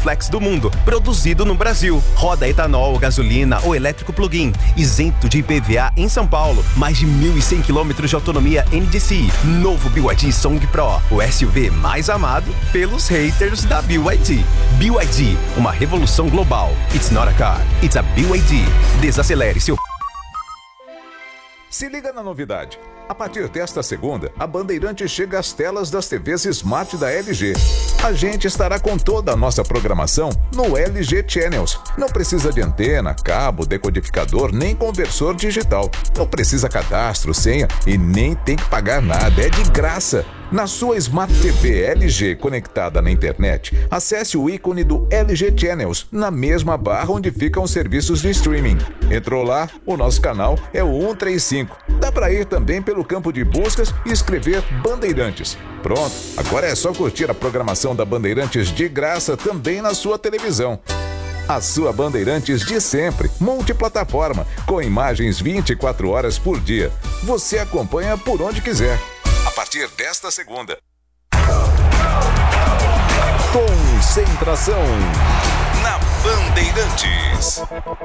flex do mundo, produzido no Brasil. Roda etanol, gasolina ou elétrico plug-in, isento de IPVA em São Paulo. Mais de 1.100 km de autonomia NDC. Novo BYD Song Pro, o SUV mais amado pelos haters da BYD. BYD, uma revolução global. It's not a car, it's a BYD. Desacelere seu... Se liga na novidade. A partir desta segunda, a Bandeirantes chega às telas das TVs Smart da LG. A gente estará com toda a nossa programação no LG Channels. Não precisa de antena, cabo, decodificador, nem conversor digital. Não precisa cadastro, senha e nem tem que pagar nada. É de graça. Na sua Smart TV LG conectada na internet, acesse o ícone do LG Channels na mesma barra onde ficam os serviços de streaming. Entrou lá, o nosso canal é o 135. Dá para ir também pelo campo de buscas e escrever Bandeirantes. Pronto, agora é só curtir a programação da Bandeirantes de graça também na sua televisão. A sua Bandeirantes de sempre, multiplataforma, com imagens 24 horas por dia. Você acompanha por onde quiser. A partir desta segunda. Concentração na Bandeirantes.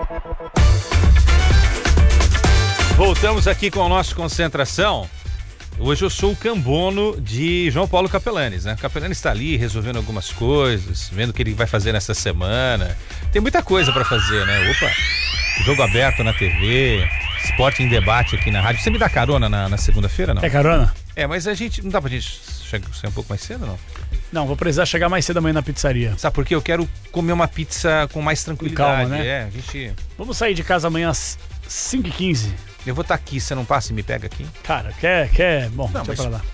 Voltamos aqui com o nosso Concentração. Hoje eu sou o cambono de João Paulo Capelanes, né? O Capelanes está ali resolvendo algumas coisas, vendo o que ele vai fazer nessa semana. Tem muita coisa para fazer, né? Opa, jogo aberto na TV, esporte em debate aqui na rádio. Você me dá carona na segunda-feira, não? É carona? É, mas a gente, não dá pra gente sair um pouco mais cedo, não? Não, vou precisar chegar mais cedo amanhã na pizzaria. Sabe por quê? Eu quero comer uma pizza com mais tranquilidade. Calma, né? É, a gente... Vamos sair de casa amanhã às 5h15. Eu vou estar aqui, você não passa e me pega aqui? Cara, quer... Bom, não, deixa pra lá.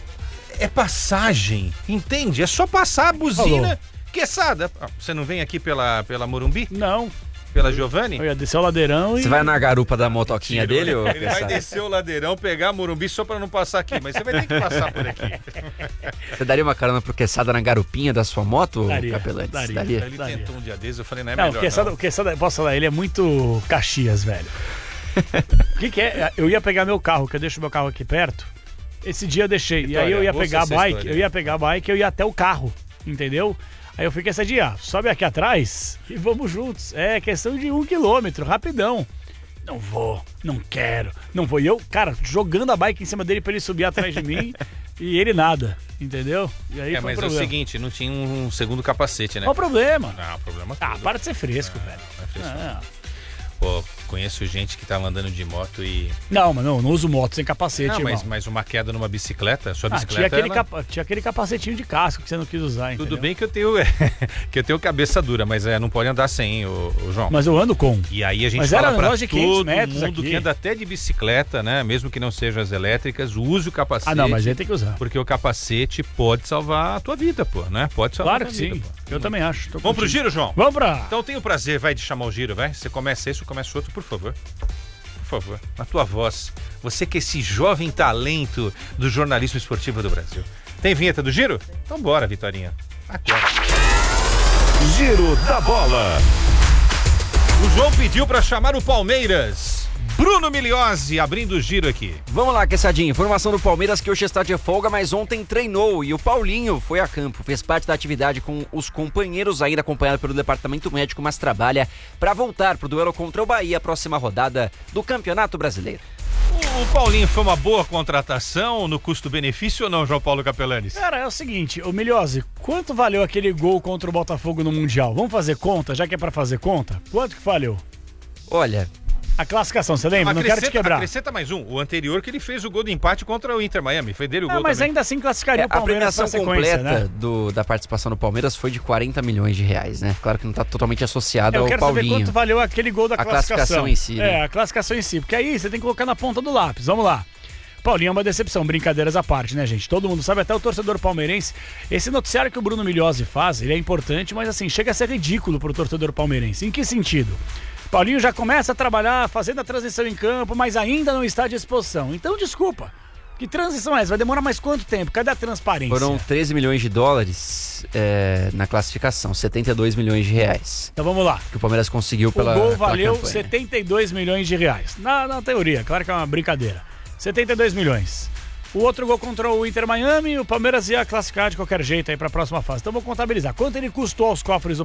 É passagem, entende? É só passar a buzina. Quesada. Você não vem aqui pela Morumbi? Não. Pela Giovanni? Eu ia descer o ladeirão e... Você vai na garupa da motoquinha dele? Ou... Ele vai descer o ladeirão, pegar a Morumbi só pra não passar aqui, mas você vai ter que passar por aqui. Você daria uma carona pro Quesada na garupinha da sua moto, Capelanes? Daria. Ele tentou um dia desses, eu falei, não é não, melhor o Quesada, posso falar, ele é muito Caxias, velho. O que é? Eu ia pegar meu carro, que eu deixo meu carro aqui perto. Esse dia eu deixei. Vitória, e aí eu ia pegar a bike, história. Eu ia pegar a bike, eu ia até o carro, entendeu? Aí eu fiquei esse dia, sobe aqui atrás e vamos juntos. É questão de 1 quilômetro, rapidão. Não vou, não quero, não vou. E eu, cara, jogando a bike em cima dele pra ele subir atrás de mim e ele nada, entendeu? E aí foi mas é o seguinte, não tinha um segundo capacete, né? Qual o problema? Não, o problema é tudo. Para de ser fresco, velho. Não é fresco. Não. Pô, conheço gente que tá andando de moto e... Não, mas não uso moto sem capacete, não, mas uma queda numa bicicleta, sua bicicleta... Tinha aquele capacetinho de casco que você não quis usar, entendeu? Tudo bem que eu tenho cabeça dura, mas não pode andar sem, o João. Mas eu ando com. E aí a gente fala pra todo mundo que anda até de bicicleta, né, mesmo que não sejam as elétricas, use o capacete. Ah, não, mas a gente tem que usar. Porque o capacete pode salvar a tua vida, pô, né? Pode salvar a tua vida. Claro que sim, eu também acho. Vamos pro giro, João? Vamos pra... Então tenho o prazer, de chamar o giro, vai? Você começa esse, eu começo outro, por favor. Por favor, na tua voz. Você que é esse jovem talento do jornalismo esportivo do Brasil. Tem vinheta do giro? Então bora, Vitorinha. Agora. Giro da bola. O João pediu pra chamar o Palmeiras. Bruno Miliozzi abrindo o giro aqui. Vamos lá, Quessadinho. Informação do Palmeiras que hoje está de folga, mas ontem treinou e o Paulinho foi a campo. Fez parte da atividade com os companheiros, ainda acompanhado pelo departamento médico, mas trabalha para voltar pro duelo contra o Bahia, próxima rodada do Campeonato Brasileiro. O Paulinho foi uma boa contratação no custo-benefício ou não, João Paulo Capelanes? Cara, é o seguinte, o Miliozzi, quanto valeu aquele gol contra o Botafogo no Mundial? Vamos fazer conta, já que é pra fazer conta? Quanto que valeu? Olha... A classificação, você lembra? Não quero te quebrar. Acrescenta mais um. O anterior que ele fez o gol de empate contra o Inter Miami. Foi dele o gol mas também. Ainda assim classificaria o Palmeiras. A premiação completa da participação do Palmeiras foi de 40 milhões de reais, né? Claro que não está totalmente associado ao Paulinho. Eu quero saber quanto valeu aquele gol da classificação. A classificação em si, né? A classificação em si. Porque aí você tem que colocar na ponta do lápis. Vamos lá. Paulinho é uma decepção, brincadeiras à parte, né, gente? Todo mundo sabe, até o torcedor palmeirense. Esse noticiário que o Bruno Miliozzi faz, ele é importante, mas assim, chega a ser ridículo pro torcedor palmeirense. Em que sentido? Paulinho já começa a trabalhar, fazendo a transição em campo, mas ainda não está à disposição. Então, desculpa. Que transição é essa? Vai demorar mais quanto tempo? Cadê a transparência? Foram 13 milhões de dólares na classificação, 72 milhões de reais. Então vamos lá. Que o Palmeiras conseguiu pela campanha. O gol valeu 72 milhões de reais. Na teoria, claro que é uma brincadeira. 72 milhões. O outro gol contra o Inter Miami, o Palmeiras ia classificar de qualquer jeito aí para a próxima fase. Então vou contabilizar. Quanto ele custou aos cofres